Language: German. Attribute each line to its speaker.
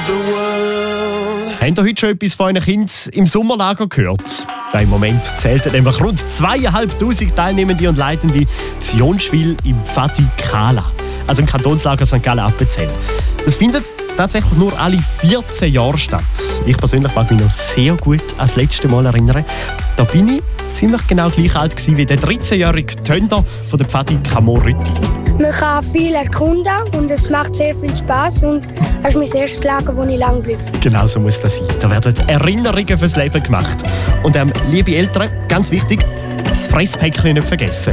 Speaker 1: Habt ihr heute schon etwas von euren Kindern im Sommerlager gehört? Im Moment zählten nämlich rund 2'500 Teilnehmende und Leitende zu Jonschwil im Pfadi Kala, also im Kantonslager St. Gallen-Appenzell. Das findet tatsächlich nur alle 14 Jahre statt. Ich persönlich mag mich noch sehr gut an das letzte Mal erinnern. Da bin ich ziemlich genau gleich alt wie der 13-jährige Tönder von der Pfadi Camor Rütti.
Speaker 2: Man kann viel erkunden und es macht sehr viel Spass und das ist mein erstes Lager, wo ich lang bleibe.
Speaker 1: Genau so muss das sein. Da werden Erinnerungen fürs Leben gemacht. Und liebe Eltern, ganz wichtig, das Fresspäckchen nicht vergessen.